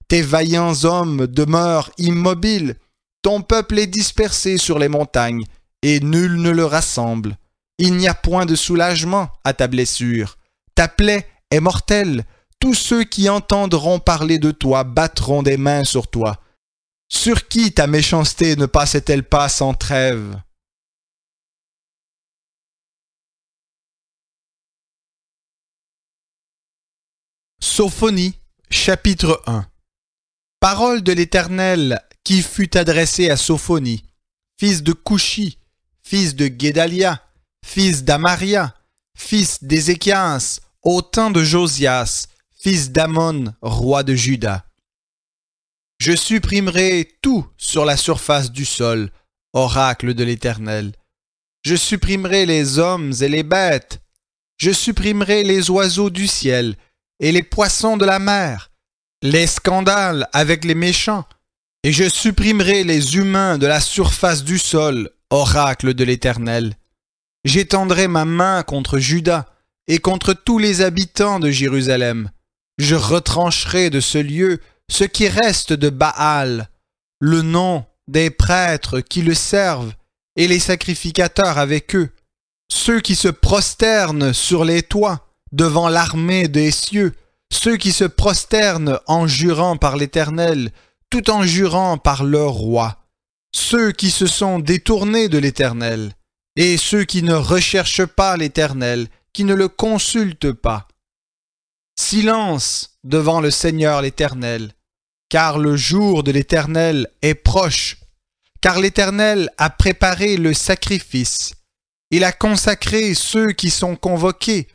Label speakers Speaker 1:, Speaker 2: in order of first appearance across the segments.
Speaker 1: Tes vaillants hommes demeurent immobiles. Ton peuple est dispersé sur les montagnes, et nul ne le rassemble. Il n'y a point de soulagement à ta blessure. Ta plaie est mortelle. Tous ceux qui entendront parler de toi battront des mains sur toi. Sur qui ta méchanceté ne passait-elle pas sans trêve? Sophonie, chapitre 1. Parole de l'Éternel qui fut adressée à Sophonie, fils de Coushi, fils de Guédalia, fils d'Amaria, fils d'Ézéchias, au temps de Josias, fils d'Amon, roi de Juda. Je supprimerai tout sur la surface du sol, oracle de l'Éternel. Je supprimerai les hommes et les bêtes. Je supprimerai les oiseaux du ciel et les poissons de la mer, les scandales avec les méchants, et je supprimerai les humains de la surface du sol, oracle de l'Éternel. J'étendrai ma main contre Juda et contre tous les habitants de Jérusalem. Je retrancherai de ce lieu ce qui reste de Baal, le nom des prêtres qui le servent et les sacrificateurs avec eux, ceux qui se prosternent sur les toits devant l'armée des cieux, ceux qui se prosternent en jurant par l'Éternel, tout en jurant par leur roi, ceux qui se sont détournés de l'Éternel, et ceux qui ne recherchent pas l'Éternel, qui ne le consultent pas. Silence devant le Seigneur l'Éternel, car le jour de l'Éternel est proche, car l'Éternel a préparé le sacrifice, il a consacré ceux qui sont convoqués.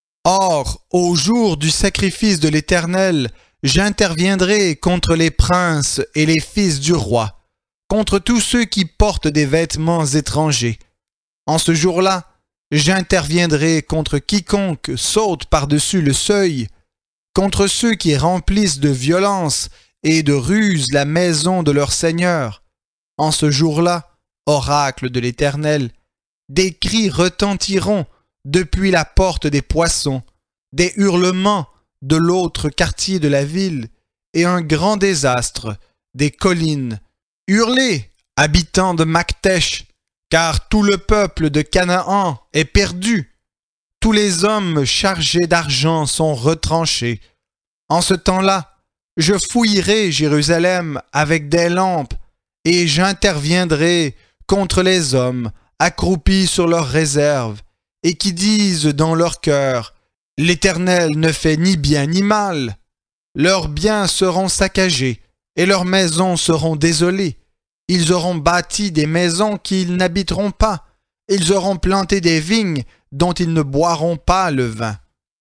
Speaker 1: Or, au jour du sacrifice de l'Éternel, j'interviendrai contre les princes et les fils du roi, contre tous ceux qui portent des vêtements étrangers. En ce jour-là, j'interviendrai contre quiconque saute par-dessus le seuil, contre ceux qui remplissent de violence et de ruse la maison de leur Seigneur. En ce jour-là, oracle de l'Éternel, des cris retentiront depuis la porte des poissons, des hurlements de l'autre quartier de la ville, et un grand désastre des collines. Hurlez, habitants de Maktesh, car tout le peuple de Canaan est perdu. Tous les hommes chargés d'argent sont retranchés. En ce temps-là, je fouillerai Jérusalem avec des lampes, et j'interviendrai contre les hommes accroupis sur leurs réserves, et qui disent dans leur cœur, « L'Éternel ne fait ni bien ni mal. » Leurs biens seront saccagés, et leurs maisons seront désolées. Ils auront bâti des maisons qu'ils n'habiteront pas. Ils auront planté des vignes dont ils ne boiront pas le vin.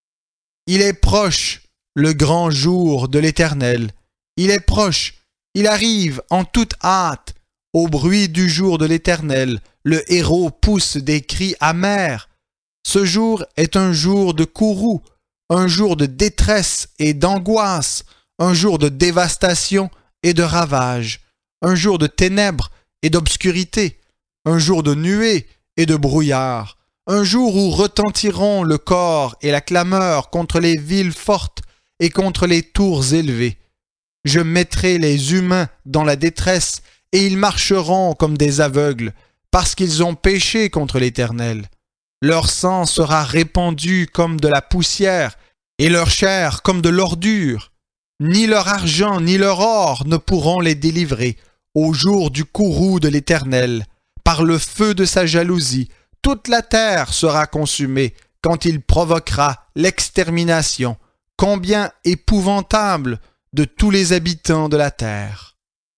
Speaker 1: Il est proche, le grand jour de l'Éternel. Il est proche, il arrive en toute hâte. Au bruit du jour de l'Éternel, le héros pousse des cris amers. Ce jour est un jour de courroux, un jour de détresse et d'angoisse, un jour de dévastation et de ravage, un jour de ténèbres et d'obscurité, un jour de nuées et de brouillard, un jour où retentiront le cor et la clameur contre les villes fortes et contre les tours élevées. Je mettrai les humains dans la détresse et ils marcheront comme des aveugles, parce qu'ils ont péché contre l'Éternel. Leur sang sera répandu comme de la poussière, et leur chair comme de l'ordure. Ni leur argent ni leur or ne pourront les délivrer au jour du courroux de l'Éternel. Par le feu de sa jalousie, toute la terre sera consumée quand il provoquera l'extermination, combien épouvantable de tous les habitants de la terre.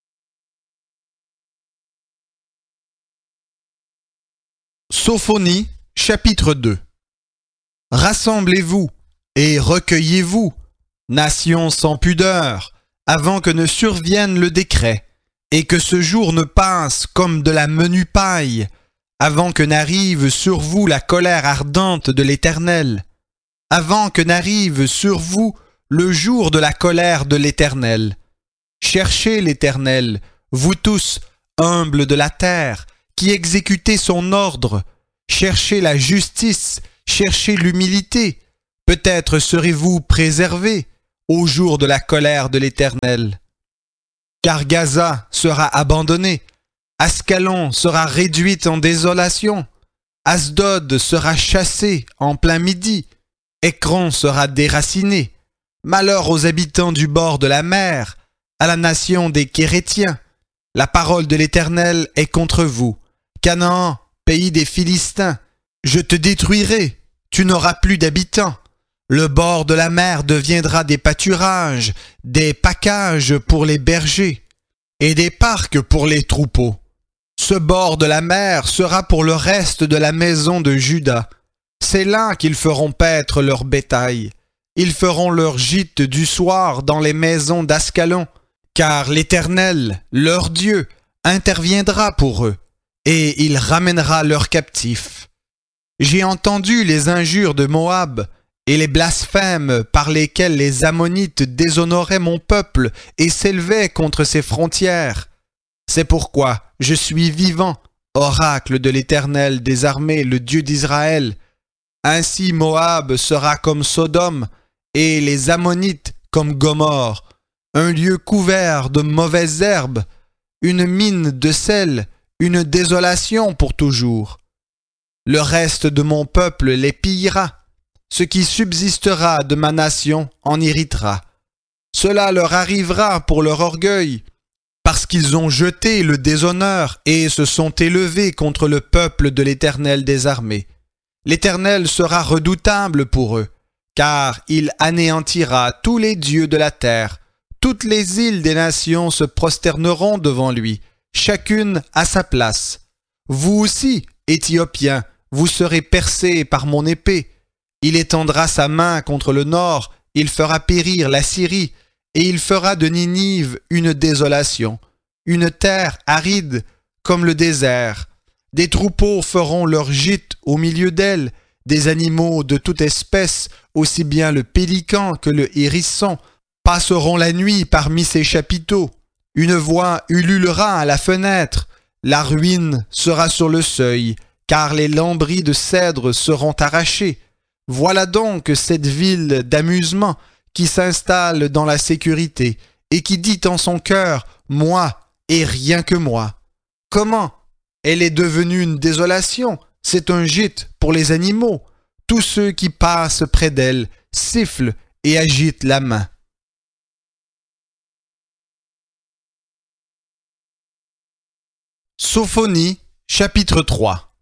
Speaker 1: Sophonie, chapitre 2. Rassemblez-vous et recueillez-vous, nations sans pudeur, avant que ne survienne le décret, et que ce jour ne passe comme de la menue paille, avant que n'arrive sur vous la colère ardente de l'Éternel, avant que n'arrive sur vous le jour de la colère de l'Éternel. Cherchez l'Éternel, vous tous, humbles de la terre, qui exécutez son ordre. Cherchez la justice, cherchez l'humilité. Peut-être serez-vous préservés au jour de la colère de l'Éternel. Car Gaza sera abandonnée, Ascalon sera réduite en désolation, Asdod sera chassé en plein midi, Écron sera déraciné. Malheur aux habitants du bord de la mer, à la nation des Kérétiens. La parole de l'Éternel est contre vous. Canaan, pays des Philistins, je te détruirai, tu n'auras plus d'habitants. Le bord de la mer deviendra des pâturages, des packages pour les bergers, et des parcs pour les troupeaux. Ce bord de la mer sera pour le reste de la maison de Juda. C'est là qu'ils feront paître leur bétail. Ils feront leur gîte du soir dans les maisons d'Ascalon, car l'Éternel, leur Dieu, interviendra pour eux, et il ramènera leurs captifs. J'ai entendu les injures de Moab et les blasphèmes par lesquels les Ammonites déshonoraient mon peuple et s'élevaient contre ses frontières. C'est pourquoi je suis vivant, oracle de l'Éternel des armées, le Dieu d'Israël. Ainsi Moab sera comme Sodome, et les Ammonites comme Gomorrhe, un lieu couvert de mauvaises herbes, une mine de sel, une désolation pour toujours. Le reste de mon peuple les pillera, ce qui subsistera de ma nation en héritera. Cela leur arrivera pour leur orgueil, parce qu'ils ont jeté le déshonneur et se sont élevés contre le peuple de l'Éternel des armées. L'Éternel sera redoutable pour eux, car il anéantira tous les dieux de la terre. Toutes les îles des nations se prosterneront devant lui, chacune à sa place. Vous aussi, Éthiopiens, vous serez percés par mon épée. Il étendra sa main contre le nord, il fera périr la Syrie, et il fera de Ninive une désolation, une terre aride comme le désert. Des troupeaux feront leur gîte au milieu d'elle, des animaux de toute espèce, aussi bien le pélican que le hérisson, passeront la nuit parmi ses chapiteaux. Une voix ululera à la fenêtre, la ruine sera sur le seuil, car les lambris de cèdre seront arrachés. Voilà donc cette ville d'amusement qui s'installe dans la sécurité et qui dit en son cœur « Moi et rien que moi ». Comment ? Elle est devenue une désolation, c'est un gîte pour les animaux. Tous ceux qui passent près d'elle sifflent et agitent la main. Sophonie, chapitre 3.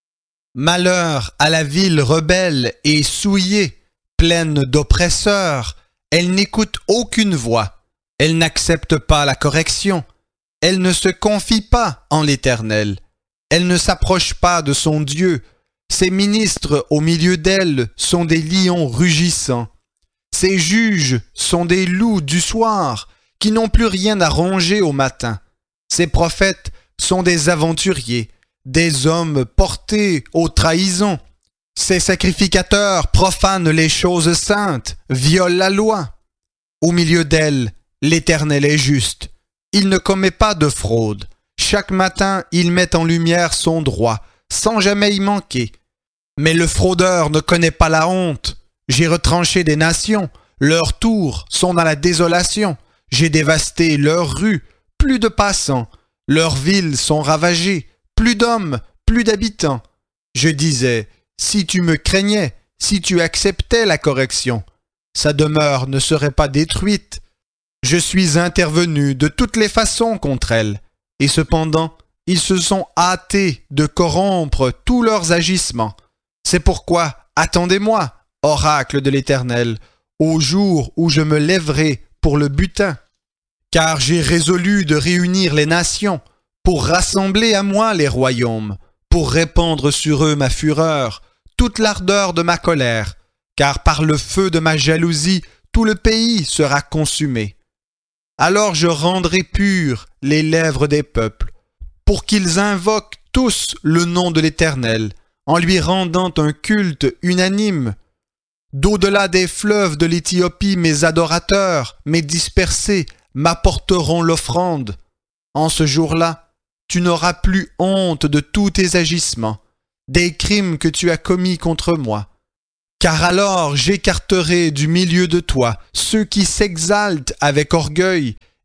Speaker 1: Malheur à la ville rebelle et souillée, pleine d'oppresseurs, elle n'écoute aucune voix, elle n'accepte pas la correction, elle ne se confie pas en l'Éternel, elle ne s'approche pas de son Dieu, ses ministres au milieu d'elle sont des lions rugissants, ses juges sont des loups du soir qui n'ont plus rien à ronger au matin, ses prophètes sont des aventuriers, des hommes portés aux trahisons. Ces sacrificateurs profanent les choses saintes, violent la loi. Au milieu d'elle, l'Éternel est juste. Il ne commet pas de fraude. Chaque matin, il met en lumière son droit, sans jamais y manquer. Mais le fraudeur ne connaît pas la honte. J'ai retranché des nations, leurs tours sont dans la désolation. J'ai dévasté leurs rues, plus de passants. Leurs villes sont ravagées, plus d'hommes, plus d'habitants. Je disais, si tu me craignais, si tu acceptais la correction, sa demeure ne serait pas détruite. Je suis intervenu de toutes les façons contre elle, et cependant, ils se sont hâtés de corrompre tous leurs agissements. C'est pourquoi, attendez-moi, oracle de l'Éternel, au jour où je me lèverai pour le butin. Car j'ai résolu de réunir les nations, pour rassembler à moi les royaumes, pour répandre sur eux ma fureur, toute l'ardeur de ma colère, car par le feu de ma jalousie, tout le pays sera consumé. Alors je rendrai purs les lèvres des peuples, pour qu'ils invoquent tous le nom de l'Éternel, en lui rendant un culte unanime. D'au-delà des fleuves de l'Éthiopie, mes adorateurs, mes dispersés, m'apporteront l'offrande. En ce jour-là, tu n'auras plus honte de tous tes agissements, des crimes que tu as commis contre moi. Car alors j'écarterai du milieu de toi ceux qui s'exaltent avec orgueil,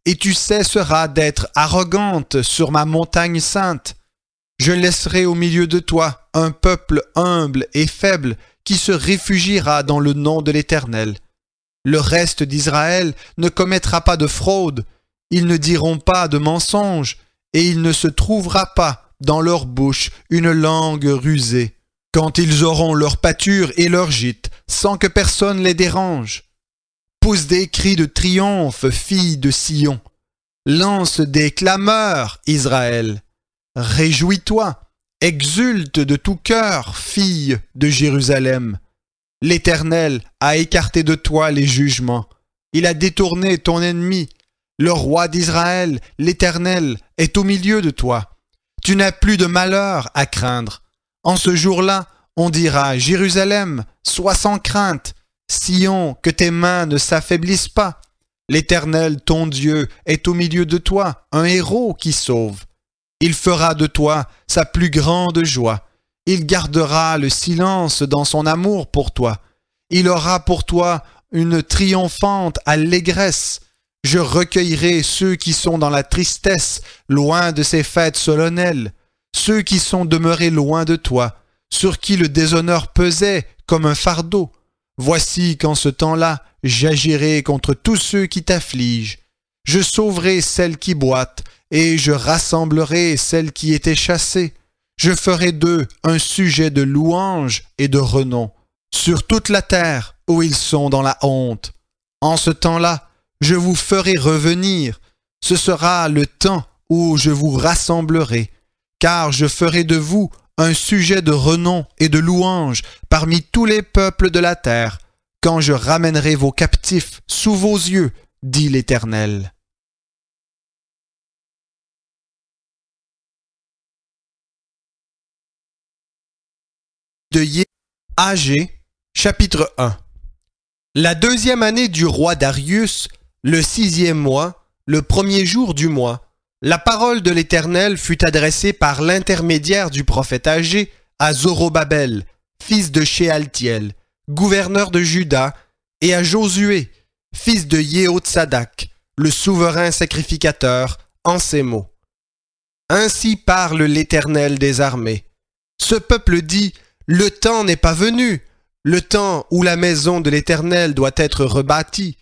Speaker 1: et tu cesseras d'être arrogante sur ma montagne sainte. Je laisserai au milieu de toi un peuple humble et faible qui se réfugiera dans le nom de l'Éternel. Le reste d'Israël ne commettra pas de fraude, ils ne diront pas de mensonge, et il ne se trouvera pas dans leur bouche une langue rusée, quand ils auront leur pâture et leur gîte, sans que personne les dérange. Pousse des cris de triomphe, fille de Sion. Lance des clameurs, Israël. Réjouis-toi, exulte de tout cœur, fille de Jérusalem. L'Éternel a écarté de toi les jugements. Il a détourné ton ennemi. Le roi d'Israël, l'Éternel, est au milieu de toi. Tu n'as plus de malheur à craindre. En ce jour-là, on dira, Jérusalem, sois sans crainte. Sion, que tes mains ne s'affaiblissent pas. L'Éternel, ton Dieu, est au milieu de toi, un héros qui sauve. Il fera de toi sa plus grande joie. Il gardera le silence dans son amour pour toi. Il aura pour toi une triomphante allégresse. Je recueillerai ceux qui sont dans la tristesse, loin de ces fêtes solennelles, ceux qui sont demeurés loin de toi, sur qui le déshonneur pesait comme un fardeau. Voici qu'en ce temps-là, j'agirai contre tous ceux qui t'affligent. Je sauverai celles qui boitent, et je rassemblerai celles qui étaient chassées. Je ferai d'eux un sujet de louange et de renom, sur toute la terre où ils sont dans la honte. En ce temps-là, je vous ferai revenir. Ce sera le temps où je vous rassemblerai, car je ferai de vous un sujet de renom et de louange parmi tous les peuples de la terre, quand je ramènerai vos captifs sous vos yeux, dit l'Éternel. De Agé, chapitre 1. La deuxième année du roi Darius, le 6e mois, le premier jour du mois, la parole de l'Éternel fut adressée par l'intermédiaire du prophète Agé à Zorobabel, fils de Shealtiel, gouverneur de Juda, et à Josué, fils de Yehotsadak, le souverain sacrificateur, en ces mots. Ainsi parle l'Éternel des armées. Ce peuple dit, le temps n'est pas venu, le temps où la maison de l'Éternel doit être rebâtie.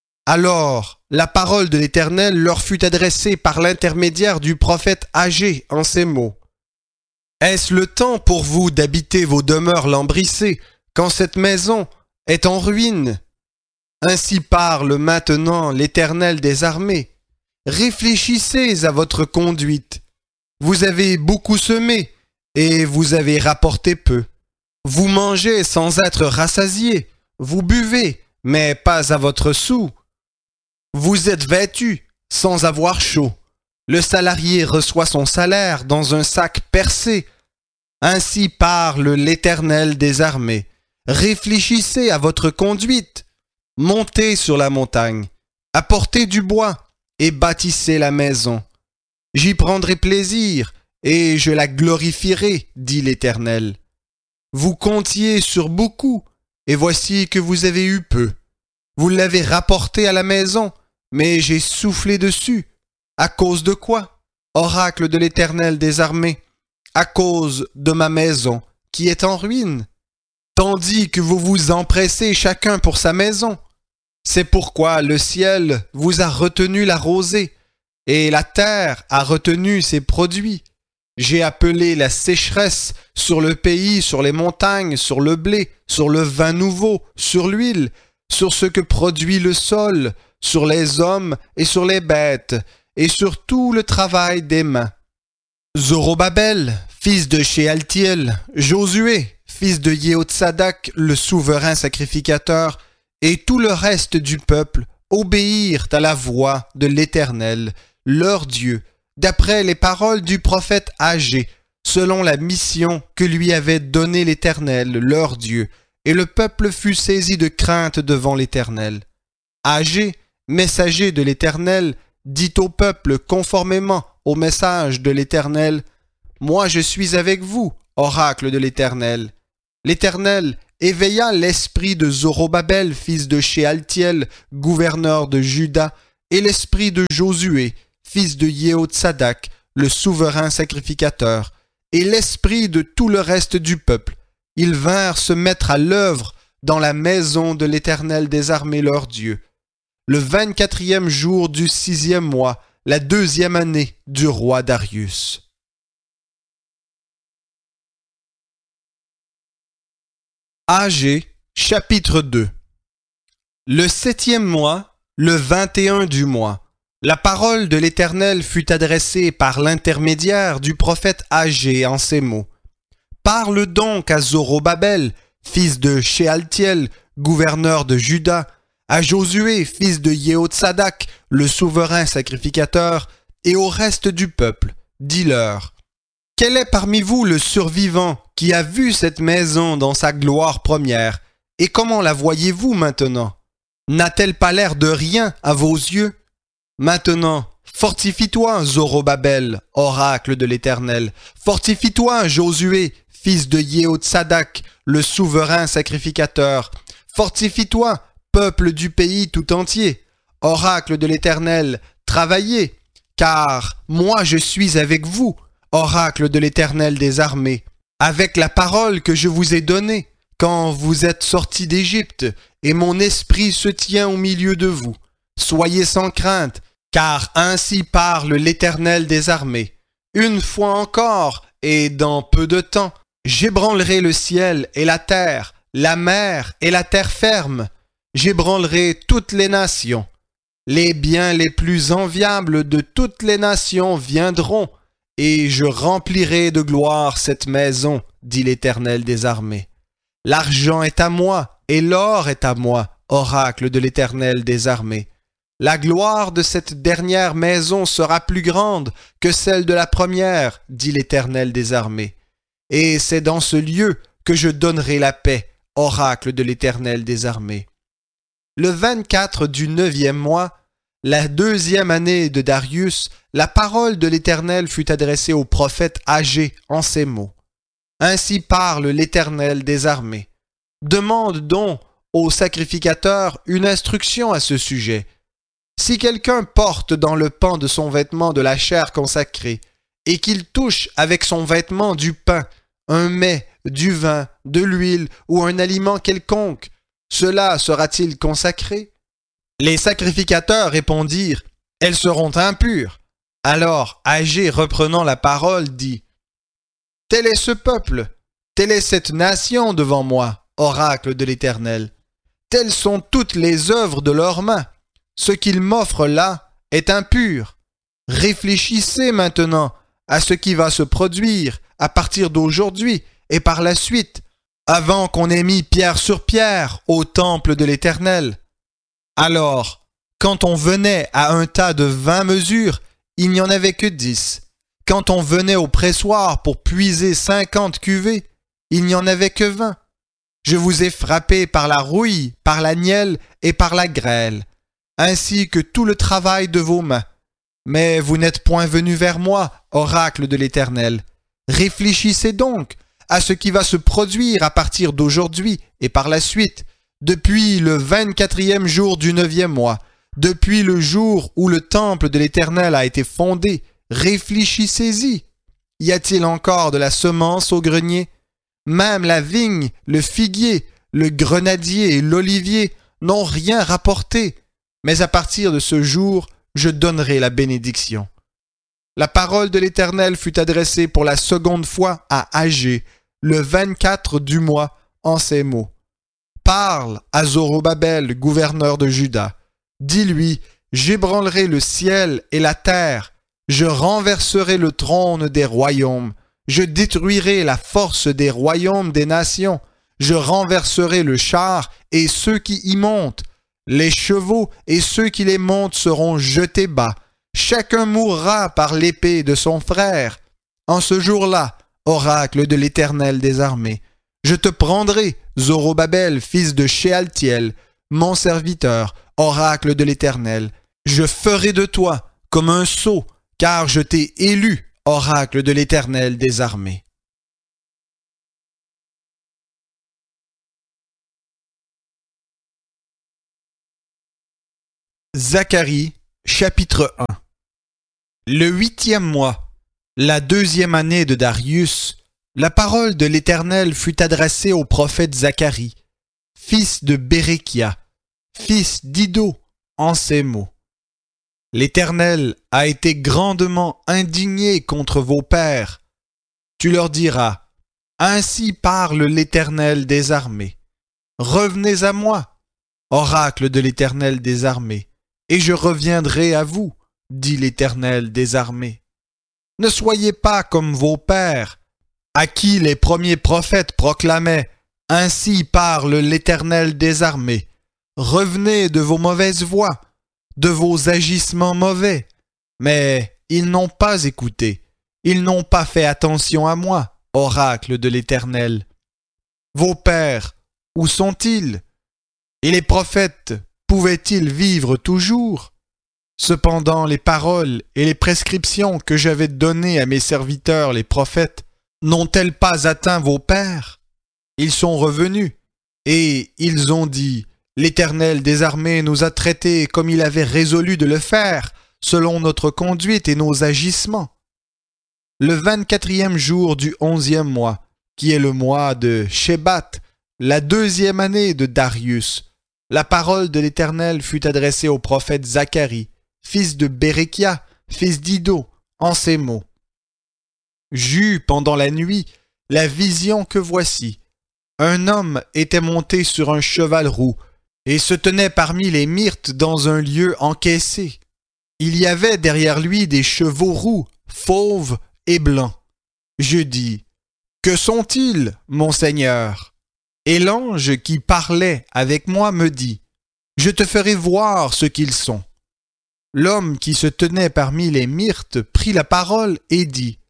Speaker 1: Alors, la parole de l'Éternel leur fut adressée par l'intermédiaire du prophète Agé en ces mots. Est-ce le temps pour vous d'habiter vos demeures lambrissées, quand cette maison est en ruine? Ainsi parle maintenant l'Éternel des armées. Réfléchissez à votre conduite. Vous avez beaucoup semé, et vous avez rapporté peu. Vous mangez sans être rassasiés, vous buvez, mais pas à votre soûl. Vous êtes vêtus sans avoir chaud. Le salarié reçoit son salaire dans un sac percé. Ainsi parle l'Éternel des armées. Réfléchissez à votre conduite. Montez sur la montagne, apportez du bois et bâtissez la maison. J'y prendrai plaisir et je la glorifierai, dit l'Éternel. Vous comptiez sur beaucoup, et voici que vous avez eu peu. Vous l'avez rapporté à la maison, mais j'ai soufflé dessus. À cause de quoi? Oracle de l'Éternel des armées. À cause de ma maison, qui est en ruine. Tandis que vous vous empressez chacun pour sa maison. C'est pourquoi le ciel vous a retenu la rosée, et la terre a retenu ses produits. J'ai appelé la sécheresse sur le pays, sur les montagnes, sur le blé, sur le vin nouveau, sur l'huile, sur ce que produit le sol, sur les hommes et sur les bêtes, et sur tout le travail des mains. Zorobabel, fils de Shealtiel, Josué, fils de Yehotsadak, le souverain sacrificateur, et tout le reste du peuple obéirent à la voix de l'Éternel, leur Dieu, d'après les paroles du prophète Agé, selon la mission que lui avait donnée l'Éternel, leur Dieu, et le peuple fut saisi de crainte devant l'Éternel. Agé, messager de l'Éternel, dit au peuple conformément au message de l'Éternel, « Moi je suis avec vous, oracle de l'Éternel. » L'Éternel éveilla l'esprit de Zorobabel, fils de Shealtiel, gouverneur de Juda, et l'esprit de Josué, fils de Yehotsadak, le souverain sacrificateur, et l'esprit de tout le reste du peuple. Ils vinrent se mettre à l'œuvre dans la maison de l'Éternel des armées leur Dieu. Le 24e jour du 6e mois, la 2e année du roi Darius. Agé, chapitre 2. Le 7e mois, le 21 du mois, la parole de l'Éternel fut adressée par l'intermédiaire du prophète Agé en ces mots. Parle donc à Zorobabel, fils de Shealtiel, gouverneur de Juda, à Josué, fils de Yehotsadak, le souverain sacrificateur, et au reste du peuple. Dis-leur, quel est parmi vous le survivant qui a vu cette maison dans sa gloire première, et comment la voyez-vous maintenant? N'a-t-elle pas l'air de rien à vos yeux? Maintenant, fortifie-toi, Zorobabel, oracle de l'Éternel. Fortifie-toi, Josué, fils de Yehotsadak, le souverain sacrificateur. Fortifie-toi, peuple du pays tout entier. Oracle de l'Éternel, travaillez, car moi je suis avec vous, oracle de l'Éternel des armées, avec la parole que je vous ai donnée quand vous êtes sortis d'Égypte, et mon esprit se tient au milieu de vous. Soyez sans crainte, car ainsi parle l'Éternel des armées. Une fois encore, et dans peu de temps, j'ébranlerai le ciel et la terre, la mer et la terre ferme. J'ébranlerai toutes les nations. Les biens les plus enviables de toutes les nations viendront, et je remplirai de gloire cette maison, dit l'Éternel des armées. L'argent est à moi, et l'or est à moi, oracle de l'Éternel des armées. La gloire de cette dernière maison sera plus grande que celle de la première, dit l'Éternel des armées. Et c'est dans ce lieu que je donnerai la paix, oracle de l'Éternel des armées. Le 24 du 9e mois, la 2e année de Darius, la parole de l'Éternel fut adressée au prophète Agé en ces mots. Ainsi parle l'Éternel des armées. Demande donc au sacrificateur une instruction à ce sujet. Si quelqu'un porte dans le pan de son vêtement de la chair consacrée, et qu'il touche avec son vêtement du pain, un mets, du vin, de l'huile ou un aliment quelconque, cela sera-t-il consacré? Les sacrificateurs répondirent, elles seront impures. Alors Agé, reprenant la parole, dit, tel est ce peuple, telle est cette nation devant moi, oracle de l'Éternel. Telles sont toutes les œuvres de leurs mains. Ce qu'ils m'offrent là est impur. Réfléchissez maintenant à ce qui va se produire à partir d'aujourd'hui et par la suite, avant qu'on ait mis pierre sur pierre au temple de l'Éternel. Alors, quand on venait à un tas de 20 mesures, il n'y en avait que 10. Quand on venait au pressoir pour puiser 50 cuvées, il n'y en avait que 20. Je vous ai frappé par la rouille, par la nielle et par la grêle, ainsi que tout le travail de vos mains. Mais vous n'êtes point venu vers moi, oracle de l'Éternel. Réfléchissez donc à ce qui va se produire à partir d'aujourd'hui et par la suite, depuis le 24e jour du 9e mois, depuis le jour où le temple de l'Éternel a été fondé. Réfléchissez-y. Y a-t-il encore de la semence au grenier? Même la vigne, le figuier, le grenadier et l'olivier n'ont rien rapporté. Mais à partir de ce jour, je donnerai la bénédiction. La parole de l'Éternel fut adressée pour la seconde fois à Agé, le 24 du mois, en ces mots. Parle à Zorobabel, gouverneur de Juda. Dis-lui, j'ébranlerai le ciel et la terre. Je renverserai le trône des royaumes. Je détruirai la force des royaumes des nations. Je renverserai le char et ceux qui y montent. Les chevaux et ceux qui les montent seront jetés bas. Chacun mourra par l'épée de son frère. En ce jour-là, oracle de l'Éternel des armées, je te prendrai, Zorobabel, fils de Shealtiel, mon serviteur, oracle de l'Éternel. Je ferai de toi comme un sceau, car je t'ai élu, oracle de l'Éternel des armées. Zacharie, chapitre 1. Le 8e mois, la 2e année de Darius, la parole de l'Éternel fut adressée au prophète Zacharie, fils de Béréchia, fils d'Iddo, en ces mots. L'Éternel a été grandement indigné contre vos pères. Tu leur diras, ainsi parle l'Éternel des armées. Revenez à moi, oracle de l'Éternel des armées, et je reviendrai à vous, dit l'Éternel des armées. Ne soyez pas comme vos pères, à qui les premiers prophètes proclamaient, ainsi parle l'Éternel des armées. Revenez de vos mauvaises voies, de vos agissements mauvais. Mais ils n'ont pas écouté, ils n'ont pas fait attention à moi, oracle de l'Éternel. Vos pères, où sont-ils? Et les prophètes, pouvaient-ils vivre toujours? Cependant les paroles et les prescriptions que j'avais données à mes serviteurs les prophètes n'ont-elles pas atteint vos pères? Ils sont revenus, et ils ont dit, l'Éternel des armées nous a traités comme il avait résolu de le faire, selon notre conduite et nos agissements. Le 24e jour du 11e mois, qui est le mois de Shebat, la 2e année de Darius, la parole de l'Éternel fut adressée au prophète Zacharie, fils de Béréchia, fils d'Iddo, en ces mots. J'eus pendant la nuit la vision que voici. Un homme était monté sur un cheval roux et se tenait parmi les myrtes dans un lieu encaissé. Il y avait derrière lui des chevaux roux, fauves et blancs. Je dis, que sont-ils, mon Seigneur? Et l'ange qui parlait avec moi me dit, je te ferai voir ce qu'ils sont. L'homme qui se tenait parmi les myrtes prit la parole et dit,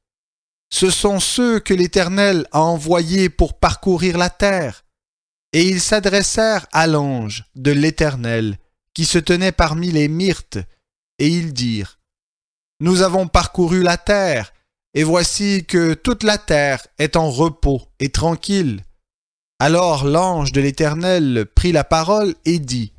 Speaker 1: ce sont ceux que l'Éternel a envoyés pour parcourir la terre. Et ils s'adressèrent à l'ange de l'Éternel, qui se tenait parmi les myrtes, et ils dirent, nous avons parcouru la terre, et voici que toute la terre est en repos et tranquille. Alors l'ange de l'Éternel prit la parole et dit,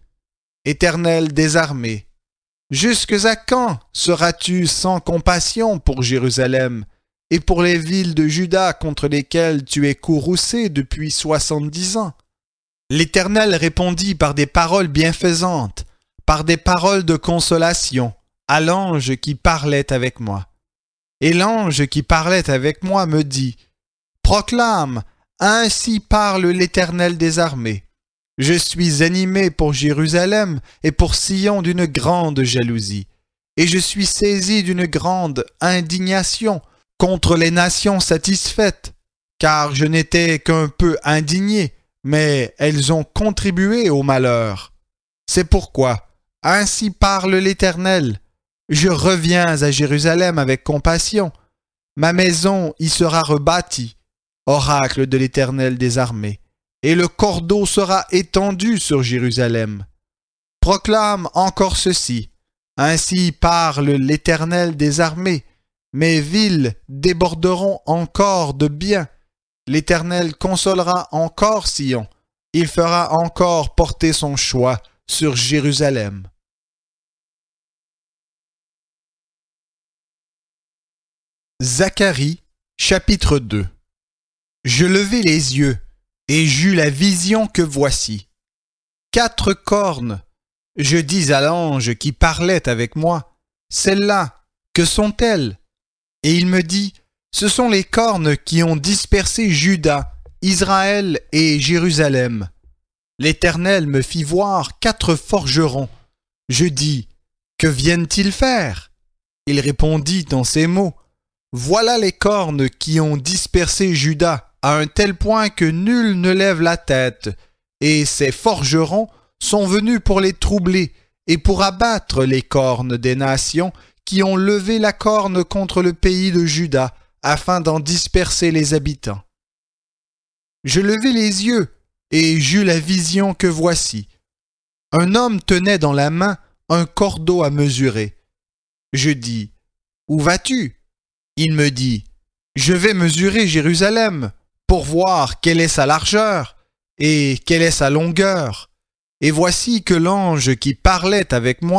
Speaker 1: Éternel des armées, jusques à quand seras-tu sans compassion pour Jérusalem et pour les villes de Juda contre lesquelles tu es courroucé depuis 70 ans? L'Éternel répondit par des paroles bienfaisantes, par des paroles de consolation, à l'ange qui parlait avec moi. Et l'ange qui parlait avec moi me dit, proclame, ainsi parle l'Éternel des armées. Je suis animé pour Jérusalem et pour Sion d'une grande jalousie, et je suis saisi d'une grande indignation contre les nations satisfaites, car je n'étais qu'un peu indigné, mais elles ont contribué au malheur. C'est pourquoi, ainsi parle l'Éternel, je reviens à Jérusalem avec compassion, ma maison y sera rebâtie, oracle de l'Éternel des armées, et le cordeau sera étendu sur Jérusalem. Proclame encore ceci, ainsi parle l'Éternel des armées, mes villes déborderont encore de biens. L'Éternel consolera encore Sion. Il fera encore porter son choix sur Jérusalem. Zacharie, chapitre 2. Je levai les yeux, et j'eus la vision que voici. 4 cornes. Je dis à l'ange qui parlait avec moi, celles-là, que sont-elles? Et il me dit, ce sont les cornes qui ont dispersé Juda, Israël et Jérusalem. L'Éternel me fit voir 4 forgerons. Je dis, que viennent-ils faire? Il répondit en ces mots, voilà les cornes qui ont dispersé Juda à un tel point que nul ne lève la tête, et ces forgerons sont venus pour les troubler et pour abattre les cornes des nations qui ont levé la corne contre le pays de Juda, afin d'en disperser les habitants. Je levai les yeux, et j'eus la vision que voici. Un homme tenait dans la main un cordeau à mesurer. Je dis, où vas-tu? Il me dit, je vais mesurer Jérusalem, pour voir quelle est sa largeur, et quelle est sa longueur. Et voici que l'ange qui parlait avec moi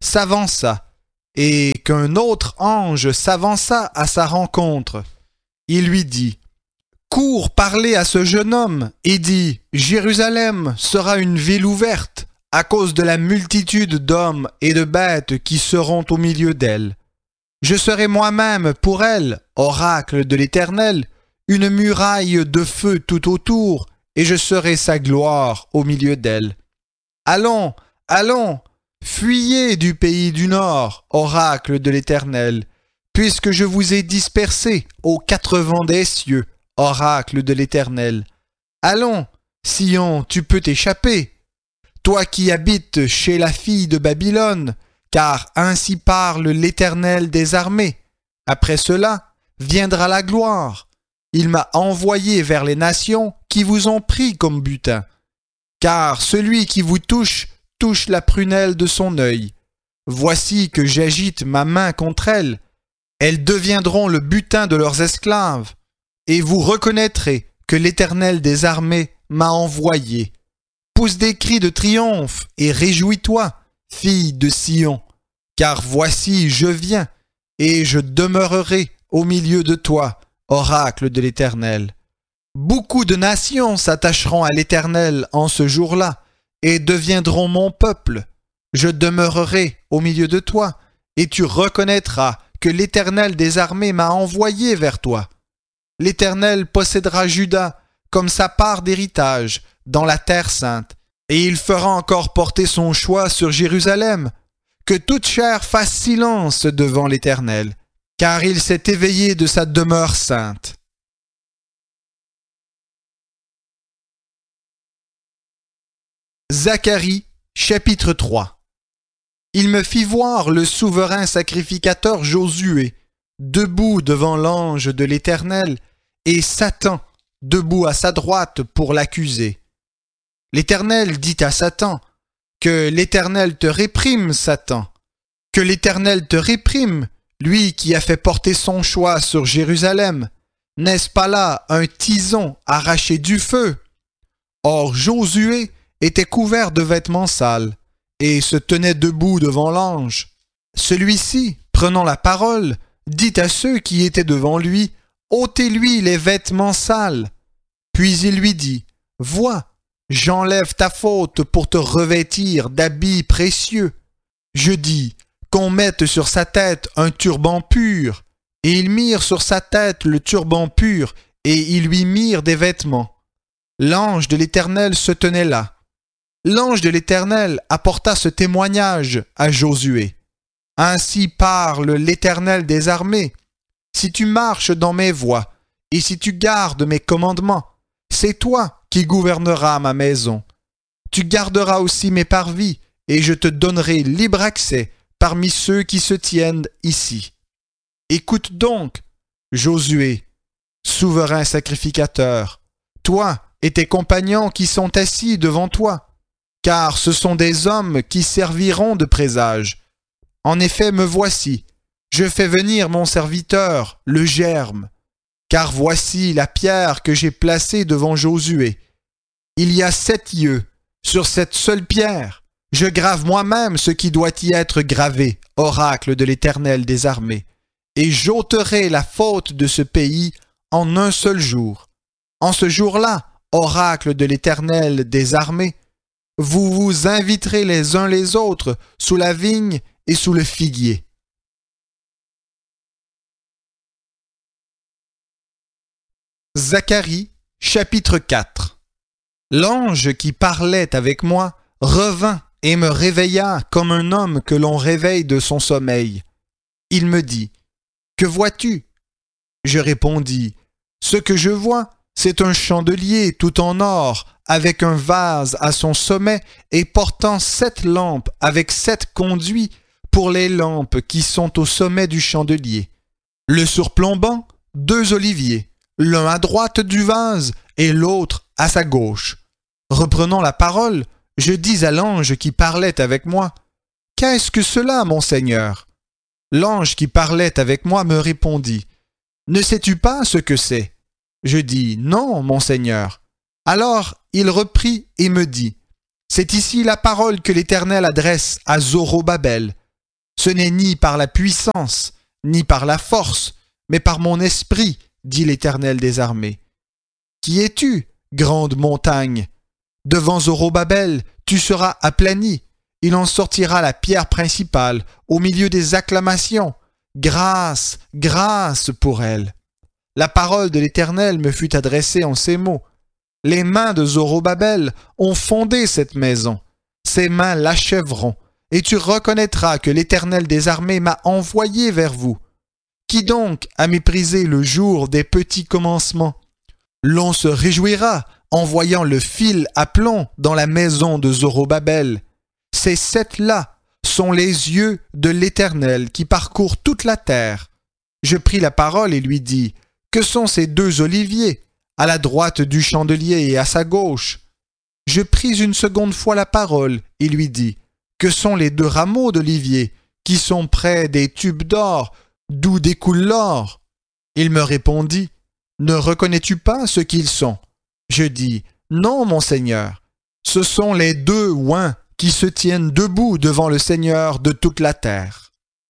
Speaker 1: s'avança, et qu'un autre ange s'avança à sa rencontre. Il lui dit, « Cours parler à ce jeune homme, et dis, Jérusalem sera une ville ouverte, à cause de la multitude d'hommes et de bêtes qui seront au milieu d'elle. Je serai moi-même pour elle, oracle de l'Éternel, une muraille de feu tout autour, et je serai sa gloire au milieu d'elle. Allons, allons, fuyez du pays du Nord, oracle de l'Éternel, puisque je vous ai dispersés aux quatre vents des cieux, oracle de l'Éternel. Allons, Sion, tu peux t'échapper, toi qui habites chez la fille de Babylone, car ainsi parle l'Éternel des armées. Après cela, viendra la gloire. Il m'a envoyé vers les nations qui vous ont pris comme butin. Car celui qui vous touche, touche la prunelle de son œil. Voici que j'agite ma main contre elles. Elles deviendront le butin de leurs esclaves. Et vous reconnaîtrez que l'Éternel des armées m'a envoyé. Pousse des cris de triomphe et réjouis-toi, fille de Sion, car voici je viens, et je demeurerai au milieu de toi, oracle de l'Éternel. Beaucoup de nations s'attacheront à l'Éternel en ce jour-là, et deviendront mon peuple. Je demeurerai au milieu de toi, et tu reconnaîtras que l'Éternel des armées m'a envoyé vers toi. L'Éternel possédera Juda comme sa part d'héritage dans la terre sainte, et il fera encore porter son choix sur Jérusalem. Que toute chair fasse silence devant l'Éternel, car il s'est éveillé de sa demeure sainte. Zacharie, chapitre 3. Il me fit voir le souverain sacrificateur Josué, debout devant l'ange de l'Éternel, et Satan, debout à sa droite pour l'accuser. L'Éternel dit à Satan, « Que l'Éternel te réprime, Satan, que l'Éternel te réprime, lui qui a fait porter son choix sur Jérusalem. N'est-ce pas là un tison arraché du feu? » Or Josué était couvert de vêtements sales, et se tenait debout devant l'ange. Celui-ci, prenant la parole, dit à ceux qui étaient devant lui, « Ôtez-lui les vêtements sales. » Puis il lui dit, « Vois, j'enlève ta faute pour te revêtir d'habits précieux. Je dis qu'on mette sur sa tête un turban pur. » Et ils mirent sur sa tête le turban pur, et ils lui mirent des vêtements. L'ange de l'Éternel se tenait là. L'ange de l'Éternel apporta ce témoignage à Josué. « Ainsi parle l'Éternel des armées. Si tu marches dans mes voies, et si tu gardes mes commandements, c'est toi qui gouverneras ma maison. Tu garderas aussi mes parvis, et je te donnerai libre accès parmi ceux qui se tiennent ici. Écoute donc, Josué, souverain sacrificateur, toi et tes compagnons qui sont assis devant toi, car ce sont des hommes qui serviront de présage. En effet, me voici, je fais venir mon serviteur, le germe, car voici la pierre que j'ai placée devant Josué. Il y a 7 yeux, sur cette seule pierre, je grave moi-même ce qui doit y être gravé, oracle de l'Éternel des armées, et j'ôterai la faute de ce pays en un seul jour. En ce jour-là, oracle de l'Éternel des armées, vous vous inviterez les uns les autres sous la vigne et sous le figuier. Zacharie, chapitre 4. L'ange qui parlait avec moi revint et me réveilla comme un homme que l'on réveille de son sommeil. Il me dit, « Que vois-tu » Je répondis, « Ce que je vois, c'est un chandelier tout en or, avec un vase à son sommet et portant 7 lampes avec 7 conduits pour les lampes qui sont au sommet du chandelier. Le surplombant, 2 oliviers, l'un à droite du vase et l'autre à sa gauche. Reprenant la parole, je dis à l'ange qui parlait avec moi, « Qu'est-ce que cela, mon Seigneur ?» L'ange qui parlait avec moi me répondit, « Ne sais-tu pas ce que c'est ?» Je dis, « Non, mon Seigneur. » Alors il reprit et me dit, « C'est ici la parole que l'Éternel adresse à Zorobabel, Ce n'est ni par la puissance, ni par la force, mais par mon esprit, dit l'Éternel des armées. Qui es-tu, grande montagne? Devant Zorobabel, tu seras aplani. Il en sortira la pierre principale, au milieu des acclamations. Grâce, grâce pour elle. La parole de l'Éternel me fut adressée en ces mots. Les mains de Zorobabel ont fondé cette maison. Ses mains l'achèveront, et tu reconnaîtras que l'Éternel des armées m'a envoyé vers vous. Qui donc a méprisé le jour des petits commencements? L'on se réjouira en voyant le fil à plomb dans la maison de Zorobabel. Ces sept-là sont les yeux de l'Éternel qui parcourent toute la terre. Je pris la parole et lui dis, que sont ces deux oliviers, à la droite du chandelier et à sa gauche? Je pris une seconde fois la parole et lui dis, que sont les deux rameaux d'olivier qui sont près des tubes d'or, d'où découle l'or? Il me répondit, ne reconnais-tu pas ce qu'ils sont? Je dis, non, mon Seigneur, ce sont les deux oins qui se tiennent debout devant le Seigneur de toute la terre.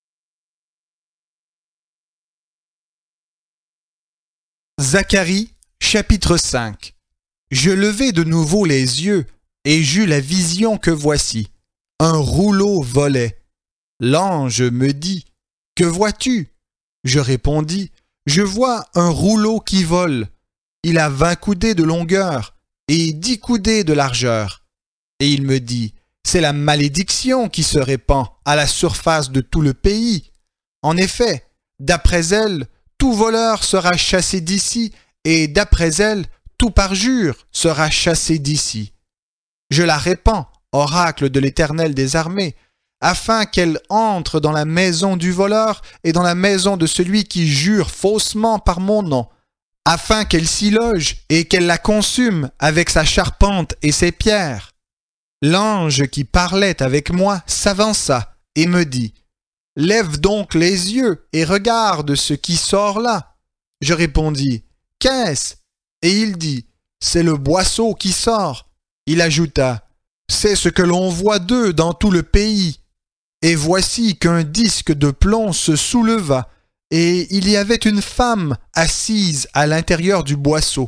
Speaker 1: Zacharie, chapitre 5. Je levai de nouveau les yeux, et j'eus la vision que voici. Un rouleau volait. L'ange me dit, « Que vois-tu » Je répondis, « Je vois un rouleau qui vole. Il a 20 coudées de longueur et 10 coudées de largeur. » Et il me dit, « C'est la malédiction qui se répand à la surface de tout le pays. En effet, d'après elle, tout voleur sera chassé d'ici, et d'après elle, tout parjure sera chassé d'ici. Je la répands, oracle de l'Éternel des armées, afin qu'elle entre dans la maison du voleur et dans la maison de celui qui jure faussement par mon nom, afin qu'elle s'y loge et qu'elle la consume avec sa charpente et ses pierres. » L'ange qui parlait avec moi s'avança et me dit, « Lève donc les yeux et regarde ce qui sort là. » Je répondis, « Qu'est-ce » Et il dit, « C'est le boisseau qui sort. » Il ajouta, « C'est ce que l'on voit d'eux dans tout le pays. » Et voici qu'un disque de plomb se souleva, et il y avait une femme assise à l'intérieur du boisseau.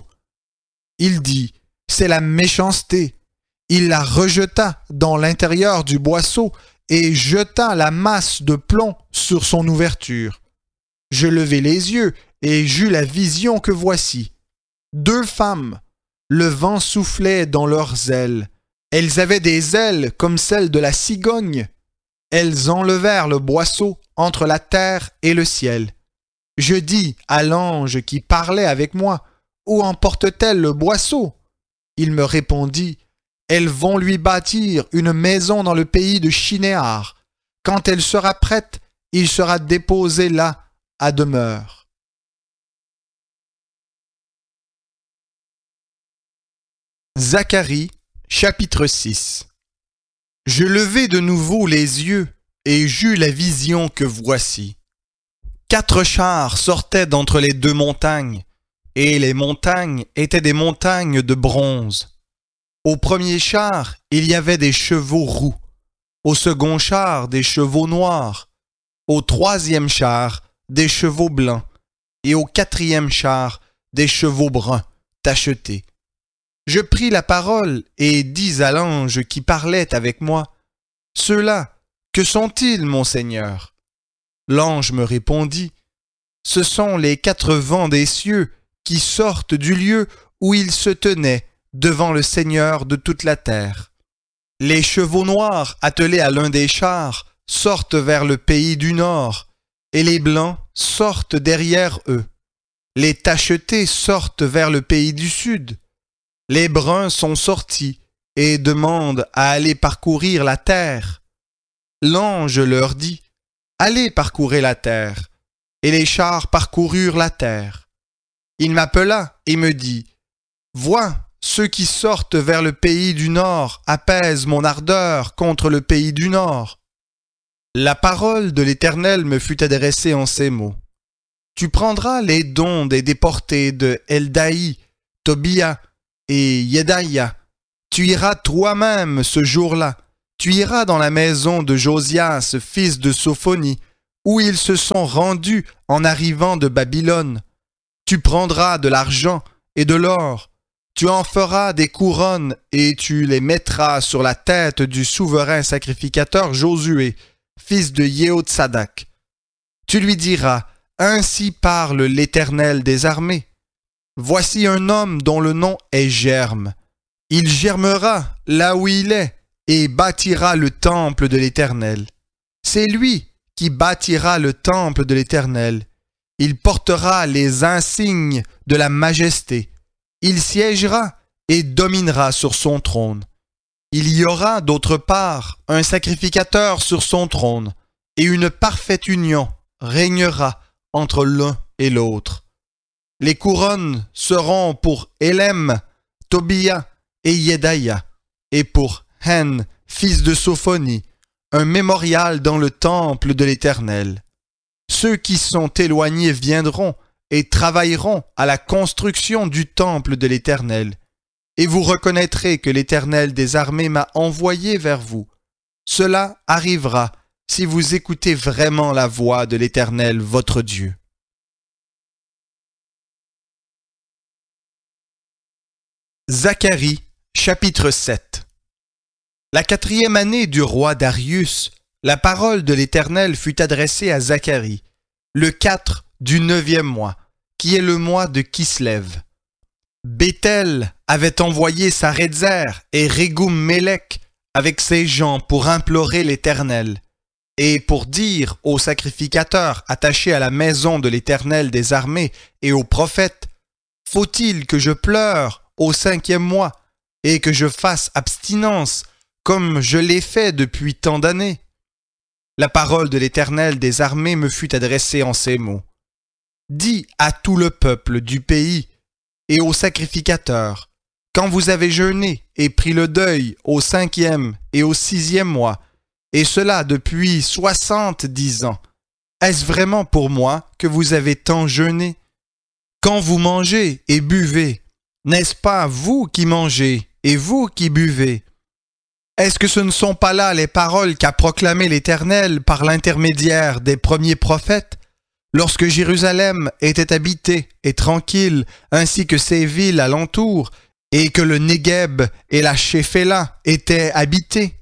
Speaker 1: Il dit, « C'est la méchanceté. » Il la rejeta dans l'intérieur du boisseau et jeta la masse de plomb sur son ouverture. Je levai les yeux et j'eus la vision que voici. Deux femmes. Le vent soufflait dans leurs ailes. Elles avaient des ailes comme celles de la cigogne. Elles enlevèrent le boisseau entre la terre et le ciel. Je dis à l'ange qui parlait avec moi, « Où emporte-t-elle le boisseau ?» Il me répondit, « Elles vont lui bâtir une maison dans le pays de Shinéar. Quand elle sera prête, il sera déposé là à demeure. » Zacharie, chapitre 6. Je levai de nouveau les yeux, et j'eus la vision que voici. 4 chars sortaient d'entre les 2 montagnes, et les montagnes étaient des montagnes de bronze. Au premier char, il y avait des chevaux roux, au second char, des chevaux noirs, au troisième char, des chevaux blancs, et au quatrième char, des chevaux bruns, tachetés. Je pris la parole et dis à l'ange qui parlait avec moi, « Ceux-là, que sont-ils, mon Seigneur ?» L'ange me répondit, « Ce sont les 4 vents des cieux qui sortent du lieu où ils se tenaient devant le Seigneur de toute la terre. Les chevaux noirs attelés à l'un des chars sortent vers le pays du nord, et les blancs sortent derrière eux. Les tachetés sortent vers le pays du sud. Les bruns sont sortis et demandent à aller parcourir la terre. L'ange leur dit, « Allez parcourir la terre. » Et les chars parcoururent la terre. Il m'appela et me dit, « Vois, ceux qui sortent vers le pays du nord apaisent mon ardeur contre le pays du nord. » La parole de l'Éternel me fut adressée en ces mots. « Tu prendras les dons des déportés de Eldaï, Tobia et Yedaïa. Tu iras toi-même ce jour-là, Tu iras dans la maison de Josias, fils de Sophonie, où ils se sont rendus en arrivant de Babylone. Tu prendras de l'argent et de l'or. Tu en feras des couronnes et tu les mettras sur la tête du souverain sacrificateur Josué, fils de Yehotsadak. Tu lui diras, ainsi parle l'Éternel des armées. Voici un homme dont le nom est Germe. Il germera là où il est et bâtira le temple de l'Éternel. C'est lui qui bâtira le temple de l'Éternel. Il portera les insignes de la majesté. Il siégera et dominera sur son trône. Il y aura d'autre part un sacrificateur sur son trône, et une parfaite union régnera entre l'un et l'autre. Les couronnes seront pour Élem, Tobia et Yedaïa, et pour Hen, fils de Sophonie, un mémorial dans le temple de l'Éternel. Ceux qui sont éloignés viendront et travailleront à la construction du temple de l'Éternel. Et vous reconnaîtrez que l'Éternel des armées m'a envoyé vers vous. Cela arrivera si vous écoutez vraiment la voix de l'Éternel votre Dieu. Zacharie, chapitre 7. La 4e année du roi Darius, la parole de l'Éternel fut adressée à Zacharie, le 4 du 9e mois, qui est le mois de Kislev. Béthel avait envoyé Saredzer et Régum-Mélec avec ses gens pour implorer l'Éternel, et pour dire aux sacrificateurs attachés à la maison de l'Éternel des armées et aux prophètes, « Faut-il que je pleure au 5e mois et que je fasse abstinence comme je l'ai fait depuis tant d'années ?» La parole de l'Éternel des armées me fut adressée en ces mots. Dis à tout le peuple du pays et aux sacrificateurs, quand vous avez jeûné et pris le deuil au 5e et au 6e mois, et cela depuis 70 ans, est-ce vraiment pour moi que vous avez tant jeûné? Quand vous mangez et buvez, n'est-ce pas vous qui mangez et vous qui buvez? Est-ce que ce ne sont pas là les paroles qu'a proclamées l'Éternel par l'intermédiaire des premiers prophètes, lorsque Jérusalem était habitée et tranquille, ainsi que ses villes alentour, et que le Négueb et la Shéphéla étaient habités?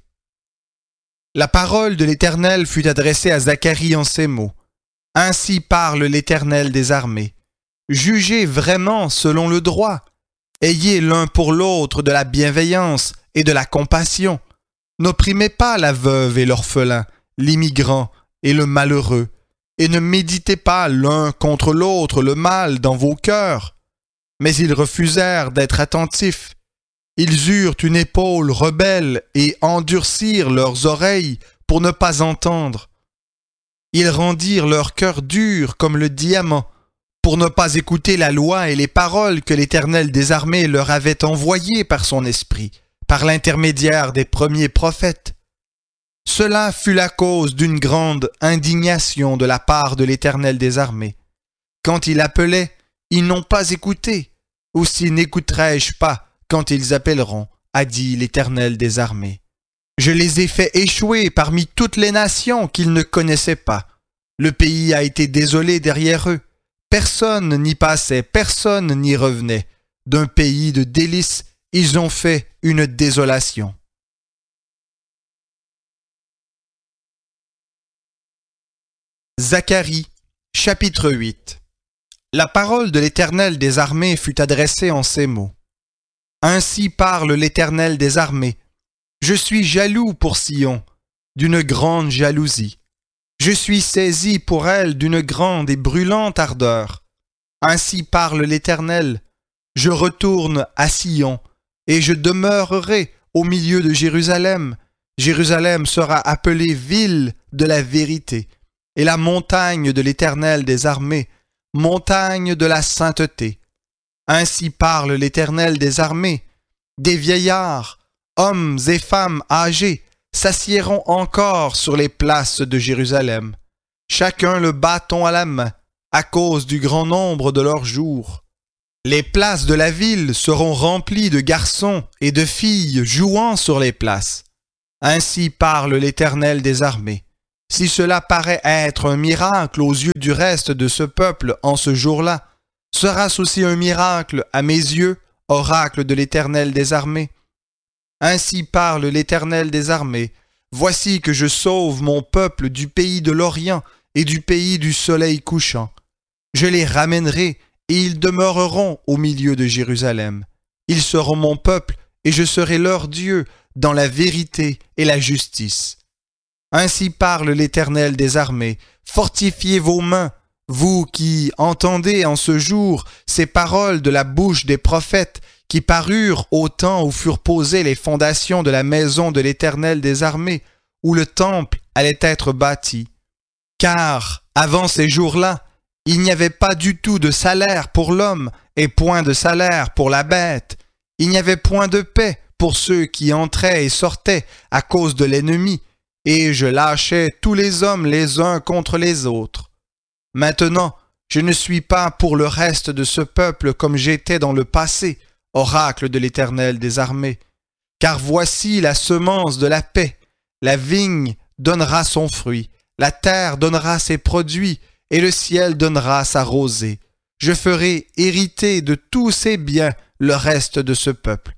Speaker 1: La parole de l'Éternel fut adressée à Zacharie en ces mots. Ainsi parle l'Éternel des armées. Jugez vraiment selon le droit. Ayez l'un pour l'autre de la bienveillance et de la compassion. N'opprimez pas la veuve et l'orphelin, l'immigrant et le malheureux, et ne méditez pas l'un contre l'autre le mal dans vos cœurs. Mais ils refusèrent d'être attentifs. Ils eurent une épaule rebelle et endurcirent leurs oreilles pour ne pas entendre. Ils rendirent leur cœur dur comme le diamant, pour ne pas écouter la loi et les paroles que l'Éternel des armées leur avait envoyées par son esprit, par l'intermédiaire des premiers prophètes. Cela fut la cause d'une grande indignation de la part de l'Éternel des armées. Quand il appelait, ils n'ont pas écouté. Aussi n'écouterai-je pas quand ils appelleront, a dit l'Éternel des armées. Je les ai fait échouer parmi toutes les nations qu'ils ne connaissaient pas. Le pays a été désolé derrière eux. Personne n'y passait, personne n'y revenait. D'un pays de délices, ils ont fait une désolation. Zacharie, chapitre 8. La parole de l'Éternel des armées fut adressée en ces mots. Ainsi parle l'Éternel des armées. Je suis jaloux pour Sion, d'une grande jalousie. Je suis saisi pour elle d'une grande et brûlante ardeur. Ainsi parle l'Éternel. Je retourne à Sion, et je demeurerai au milieu de Jérusalem. Jérusalem sera appelée ville de la vérité, et la montagne de l'Éternel des armées, montagne de la sainteté. Ainsi parle l'Éternel des armées. Des vieillards, hommes et femmes âgés, s'assiéront encore sur les places de Jérusalem, chacun le bâton à la main, à cause du grand nombre de leurs jours. Les places de la ville seront remplies de garçons et de filles jouant sur les places. Ainsi parle l'Éternel des armées. Si cela paraît être un miracle aux yeux du reste de ce peuple en ce jour-là, sera-ce aussi un miracle à mes yeux, oracle de l'Éternel des armées? Ainsi parle l'Éternel des armées. Voici que je sauve mon peuple du pays de l'Orient et du pays du soleil couchant. Je les ramènerai et ils demeureront au milieu de Jérusalem. Ils seront mon peuple et je serai leur Dieu dans la vérité et la justice. Ainsi parle l'Éternel des armées. Fortifiez vos mains, vous qui entendez en ce jour ces paroles de la bouche des prophètes qui parurent au temps où furent posées les fondations de la maison de l'Éternel des armées, où le temple allait être bâti. Car, avant ces jours-là, il n'y avait pas du tout de salaire pour l'homme et point de salaire pour la bête. Il n'y avait point de paix pour ceux qui entraient et sortaient à cause de l'ennemi, et je lâchais tous les hommes les uns contre les autres. Maintenant, je ne suis pas pour le reste de ce peuple comme j'étais dans le passé, oracle de l'Éternel des armées. Car voici la semence de la paix. La vigne donnera son fruit, la terre donnera ses produits, et le ciel donnera sa rosée. Je ferai hériter de tous ses biens le reste de ce peuple.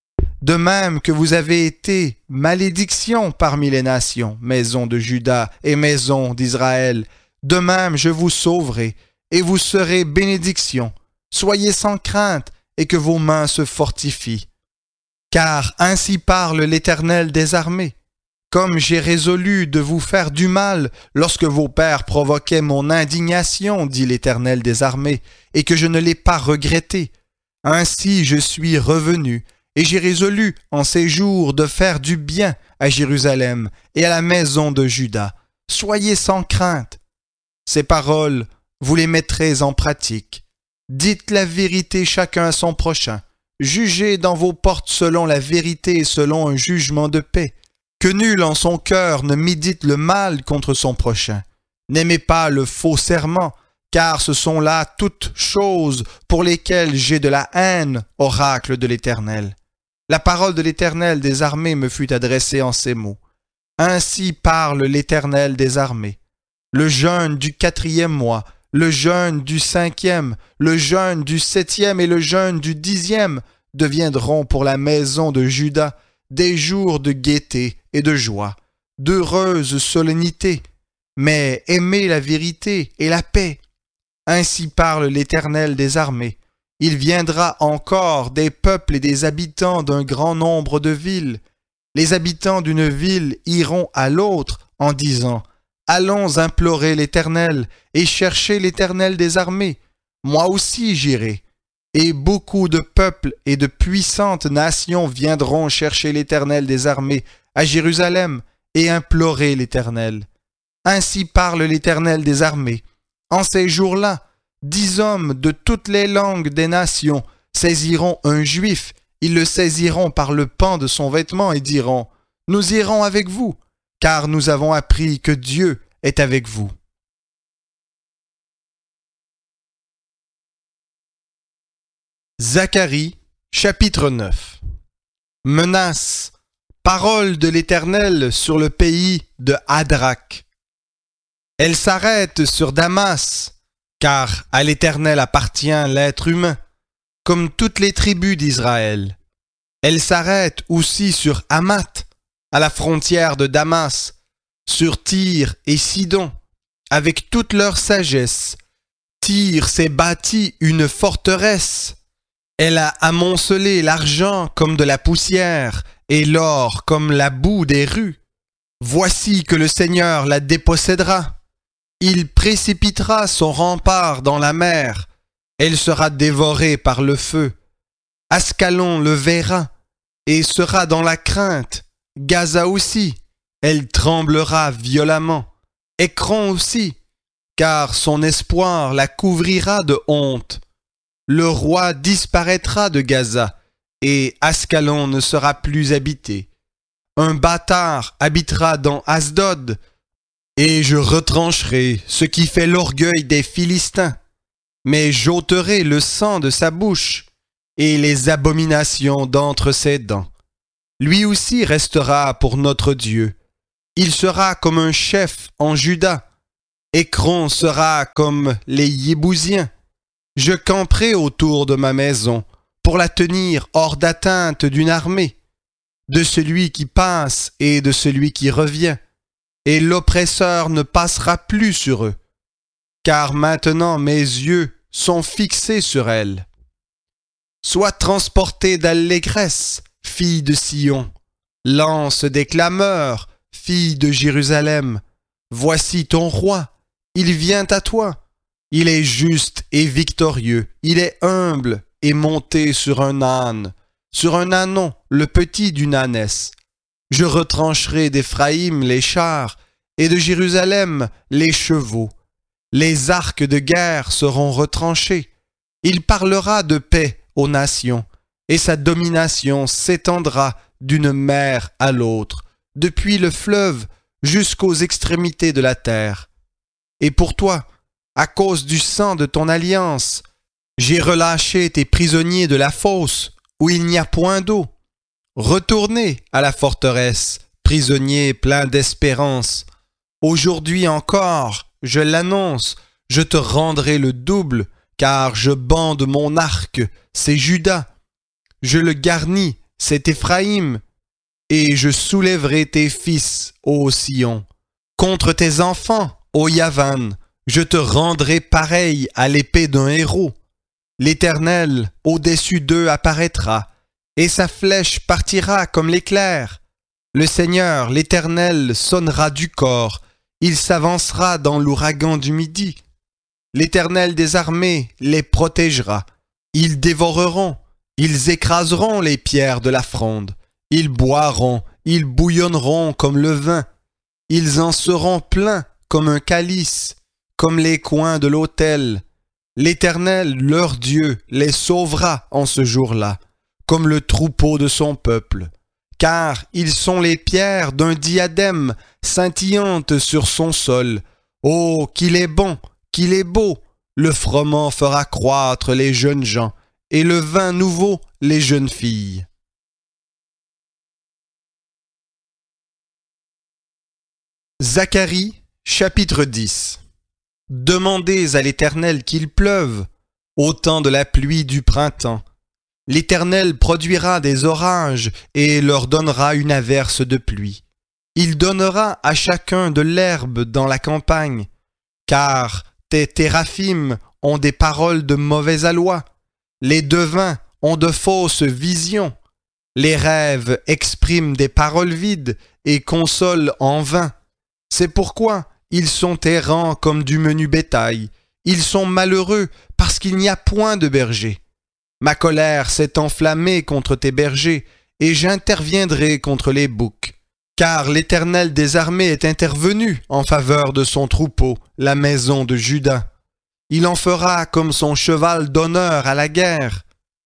Speaker 1: De même que vous avez été malédiction parmi les nations, maison de Juda et maison d'Israël, de même je vous sauverai, et vous serez bénédiction. Soyez sans crainte, et que vos mains se fortifient. Car ainsi parle l'Éternel des armées. Comme j'ai résolu de vous faire du mal lorsque vos pères provoquaient mon indignation, dit l'Éternel des armées, et que je ne l'ai pas regretté, ainsi je suis revenu, et j'ai résolu en ces jours de faire du bien à Jérusalem et à la maison de Juda. Soyez sans crainte. Ces paroles, vous les mettrez en pratique. Dites la vérité chacun à son prochain. Jugez dans vos portes selon la vérité et selon un jugement de paix. Que nul en son cœur ne médite le mal contre son prochain. N'aimez pas le faux serment, car ce sont là toutes choses pour lesquelles j'ai de la haine, oracle de l'Éternel. La parole de l'Éternel des armées me fut adressée en ces mots. Ainsi parle l'Éternel des armées. Le jeûne du 4e mois, le jeûne du 5e, le jeûne du 7e et le jeûne du 10e deviendront pour la maison de Juda des jours de gaieté et de joie, d'heureuses solennités, mais aimez la vérité et la paix. Ainsi parle l'Éternel des armées. Il viendra encore des peuples et des habitants d'un grand nombre de villes. Les habitants d'une ville iront à l'autre en disant « Allons implorer l'Éternel et chercher l'Éternel des armées. Moi aussi j'irai. » Et beaucoup de peuples et de puissantes nations viendront chercher l'Éternel des armées à Jérusalem et implorer l'Éternel. Ainsi parle l'Éternel des armées. En ces jours-là, 10 hommes de toutes les langues des nations saisiront un juif. Ils le saisiront par le pan de son vêtement et diront « Nous irons avec vous, car nous avons appris que Dieu est avec vous. » Zacharie, chapitre 9. Menace, parole de l'Éternel sur le pays de Hadrach. Elle s'arrête sur Damas, car à l'Éternel appartient l'être humain, comme toutes les tribus d'Israël. Elle s'arrête aussi sur Hamath, à la frontière de Damas, sur Tyr et Sidon, avec toute leur sagesse. Tyr s'est bâti une forteresse. Elle a amoncelé l'argent comme de la poussière et l'or comme la boue des rues. Voici que le Seigneur la dépossédera. Il précipitera son rempart dans la mer. Elle sera dévorée par le feu. Ascalon le verra et sera dans la crainte. Gaza aussi, elle tremblera violemment. Écron aussi, car son espoir la couvrira de honte. Le roi disparaîtra de Gaza, et Ascalon ne sera plus habité. Un bâtard habitera dans Asdod, et je retrancherai ce qui fait l'orgueil des Philistins, mais j'ôterai le sang de sa bouche, et les abominations d'entre ses dents. Lui aussi restera pour notre Dieu. Il sera comme un chef en Juda. Écron sera comme les Yébousiens. Je camperai autour de ma maison pour la tenir hors d'atteinte d'une armée, de celui qui passe et de celui qui revient, et l'oppresseur ne passera plus sur eux, car maintenant mes yeux sont fixés sur elle. Sois transportée d'allégresse, fille de Sion, lance des clameurs, fille de Jérusalem. Voici ton roi, il vient à toi. Il est juste et victorieux, il est humble et monté sur un âne, sur un ânon, le petit d'une ânesse. Je retrancherai d'Éphraïm les chars et de Jérusalem les chevaux. Les arcs de guerre seront retranchés. Il parlera de paix aux nations, et sa domination s'étendra d'une mer à l'autre, depuis le fleuve jusqu'aux extrémités de la terre. Et pour toi, à cause du sang de ton alliance, j'ai relâché tes prisonniers de la fosse, où il n'y a point d'eau. Retournez à la forteresse, prisonniers pleins d'espérance. Aujourd'hui encore, je l'annonce, je te rendrai le double, car je bande mon arc, c'est Juda. Je le garnis, c'est Éphraïm, et je soulèverai tes fils, ô Sion. Contre tes enfants, ô Yavan, je te rendrai pareil à l'épée d'un héros. L'Éternel au-dessus d'eux apparaîtra, et sa flèche partira comme l'éclair. Le Seigneur, l'Éternel, sonnera du cor, il s'avancera dans l'ouragan du midi. L'Éternel des armées les protégera. Ils dévoreront, ils écraseront les pierres de la fronde. Ils boiront, ils bouillonneront comme le vin. Ils en seront pleins comme un calice, comme les coins de l'autel. L'Éternel, leur Dieu, les sauvera en ce jour-là, comme le troupeau de son peuple. Car ils sont les pierres d'un diadème scintillantes sur son sol. Oh, qu'il est bon, qu'il est beau! Le froment fera croître les jeunes gens, et le vin nouveau les jeunes filles. Zacharie, chapitre 10. Demandez à l'Éternel qu'il pleuve, au temps de la pluie du printemps. L'Éternel produira des orages et leur donnera une averse de pluie. Il donnera à chacun de l'herbe dans la campagne, car tes téraphim ont des paroles de mauvais aloi. Les devins ont de fausses visions. Les rêves expriment des paroles vides et consolent en vain. C'est pourquoi ils sont errants comme du menu bétail. Ils sont malheureux parce qu'il n'y a point de berger. Ma colère s'est enflammée contre tes bergers, et j'interviendrai contre les boucs. Car l'Éternel des armées est intervenu en faveur de son troupeau, la maison de Juda. Il en fera comme son cheval d'honneur à la guerre.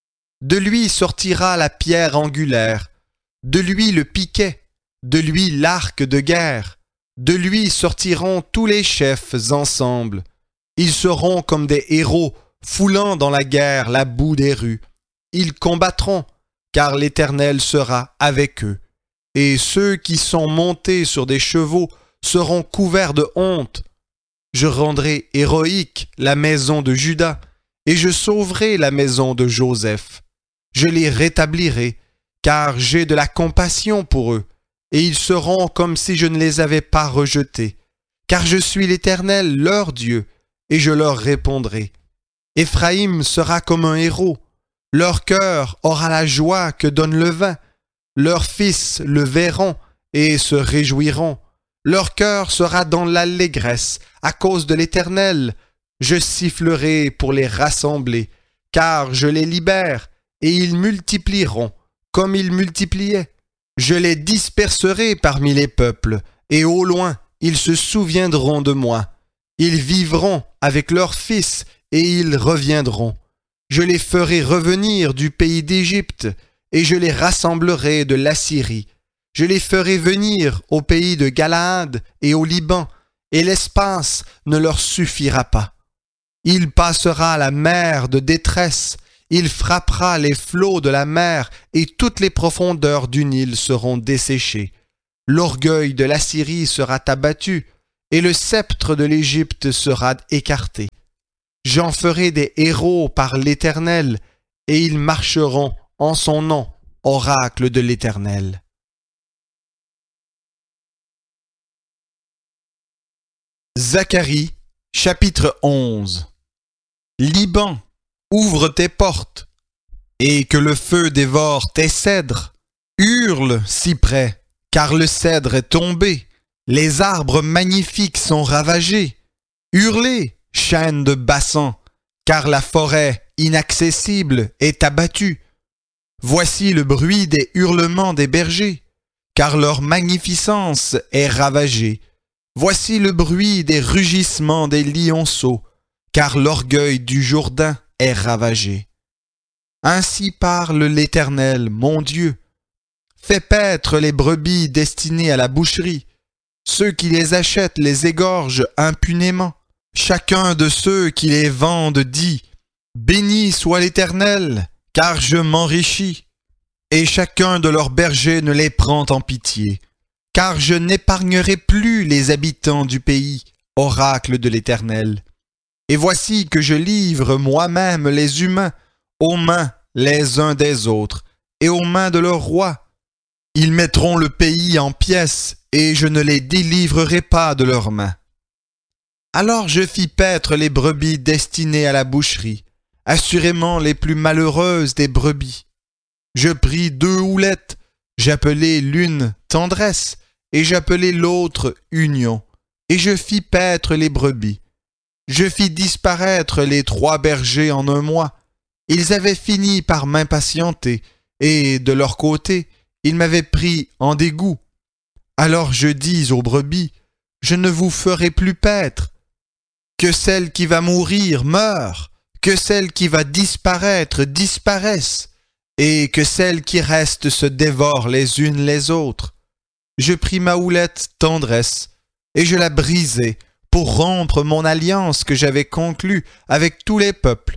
Speaker 1: De lui sortira la pierre angulaire, de lui le piquet, de lui l'arc de guerre. De lui sortiront tous les chefs ensemble. Ils seront comme des héros, foulant dans la guerre la boue des rues. Ils combattront, car l'Éternel sera avec eux. Et ceux qui sont montés sur des chevaux seront couverts de honte. Je rendrai héroïque la maison de Juda, et je sauverai la maison de Joseph. Je les rétablirai, car j'ai de la compassion pour eux. Et ils seront comme si je ne les avais pas rejetés, car je suis l'Éternel, leur Dieu, et je leur répondrai. Éphraïm sera comme un héros, leur cœur aura la joie que donne le vin, leurs fils le verront et se réjouiront, leur cœur sera dans l'allégresse à cause de l'Éternel. Je sifflerai pour les rassembler, car je les libère, et ils multiplieront comme ils multipliaient. Je les disperserai parmi les peuples, et au loin, ils se souviendront de moi. Ils vivront avec leurs fils, et ils reviendront. Je les ferai revenir du pays d'Égypte, et je les rassemblerai de l'Assyrie. Je les ferai venir au pays de Galaad et au Liban, et l'espace ne leur suffira pas. Il passera la mer de détresse, il frappera les flots de la mer et toutes les profondeurs du Nil seront desséchées. L'orgueil de l'Assyrie sera abattu et le sceptre de l'Égypte sera écarté. J'en ferai des héros par l'Éternel et ils marcheront en son nom, oracle de l'Éternel. Zacharie, chapitre 11. Liban, ouvre tes portes, et que le feu dévore tes cèdres. Hurle, cyprès, car le cèdre est tombé, les arbres magnifiques sont ravagés. Hurlez, chênes de Bassan, car la forêt inaccessible est abattue. Voici le bruit des hurlements des bergers, car leur magnificence est ravagée. Voici le bruit des rugissements des lionceaux, car l'orgueil du Jourdain est ravagé. Ainsi parle l'Éternel, mon Dieu. Fais paître les brebis destinées à la boucherie. Ceux qui les achètent les égorgent impunément. Chacun de ceux qui les vendent dit « Béni soit l'Éternel, car je m'enrichis. » Et chacun de leurs bergers ne les prend en pitié. Car je n'épargnerai plus les habitants du pays, oracle de l'Éternel. Et voici que je livre moi-même les humains aux mains les uns des autres et aux mains de leurs rois. Ils mettront le pays en pièces et je ne les délivrerai pas de leurs mains. Alors je fis paître les brebis destinées à la boucherie, assurément les plus malheureuses des brebis. Je pris 2 houlettes, j'appelai l'une tendresse et j'appelai l'autre union, et je fis paître les brebis. Je fis disparaître les 3 bergers en un mois. Ils avaient fini par m'impatienter, et de leur côté, ils m'avaient pris en dégoût. Alors je dis aux brebis, je ne vous ferai plus paître. Que celle qui va mourir meure, que celle qui va disparaître disparaisse, et que celles qui restent se dévorent les unes les autres. Je pris ma houlette tendresse, et je la brisai pour rompre mon alliance que j'avais conclue avec tous les peuples.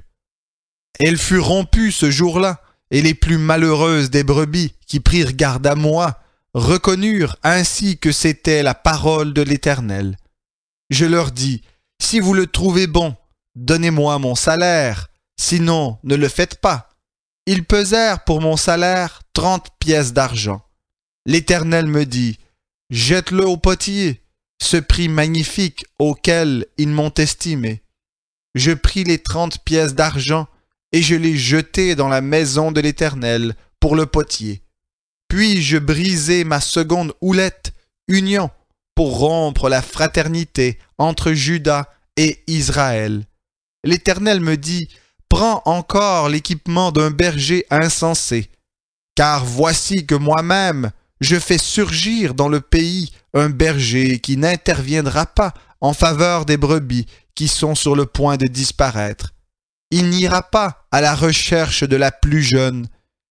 Speaker 1: Elle fut rompue ce jour-là, et les plus malheureuses des brebis qui prirent garde à moi reconnurent ainsi que c'était la parole de l'Éternel. Je leur dis, si vous le trouvez bon, donnez-moi mon salaire, sinon ne le faites pas. Ils pesèrent pour mon salaire 30 pièces d'argent. L'Éternel me dit, jette-le au potier, ce prix magnifique auquel ils m'ont estimé. Je pris les 30 pièces d'argent et je les jetai dans la maison de l'Éternel pour le potier. Puis je brisai ma seconde houlette, union, pour rompre la fraternité entre Juda et Israël. L'Éternel me dit, prends encore l'équipement d'un berger insensé, car voici que moi-même, je fais surgir dans le pays un berger qui n'interviendra pas en faveur des brebis qui sont sur le point de disparaître. Il n'ira pas à la recherche de la plus jeune.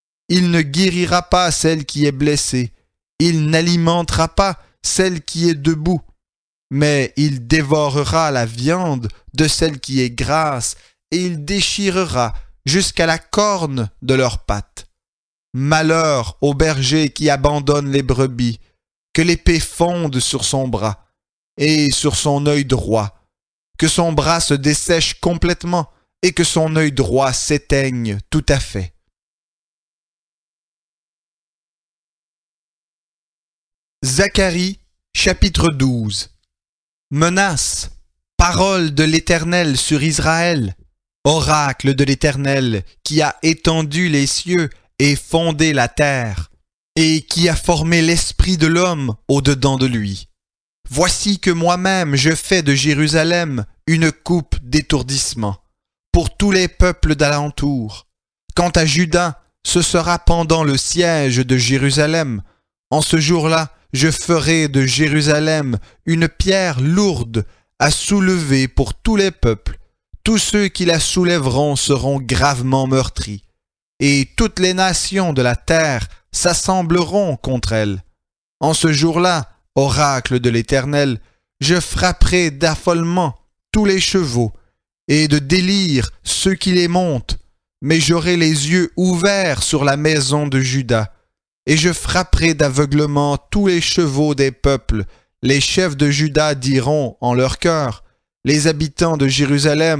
Speaker 1: Il ne guérira pas celle qui est blessée. Il n'alimentera pas celle qui est debout. Mais il dévorera la viande de celle qui est grasse et il déchirera jusqu'à la corne de leurs pattes. Malheur au berger qui abandonne les brebis, que l'épée fonde sur son bras et sur son œil droit, que son bras se dessèche complètement et que son œil droit s'éteigne tout à fait. Zacharie, chapitre 12. Menace, parole de l'Éternel sur Israël, oracle de l'Éternel qui a étendu les cieux et fondé la terre, et qui a formé l'esprit de l'homme au-dedans de lui. Voici que moi-même je fais de Jérusalem une coupe d'étourdissement pour tous les peuples d'alentour. Quant à Juda, ce sera pendant le siège de Jérusalem. En ce jour-là, je ferai de Jérusalem une pierre lourde à soulever pour tous les peuples. Tous ceux qui la soulèveront seront gravement meurtris. Et toutes les nations de la terre s'assembleront contre elle. En ce jour-là, oracle de l'Éternel, je frapperai d'affolement tous les chevaux, et de délire ceux qui les montent. mais j'aurai les yeux ouverts sur la maison de Juda, et je frapperai d'aveuglement tous les chevaux des peuples. Les chefs de Juda diront en leur cœur, les habitants de Jérusalem